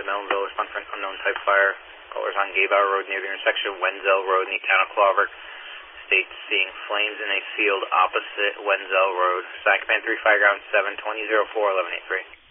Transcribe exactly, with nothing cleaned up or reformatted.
of Melville, respond for an unknown type fire. Callers on Gaybower Road near the intersection of Wenzel Road in the town of Clover. State seeing flames in a field opposite Wenzel Road. Sign command three, Fireground seven, twenty oh four, eleven eighty-three.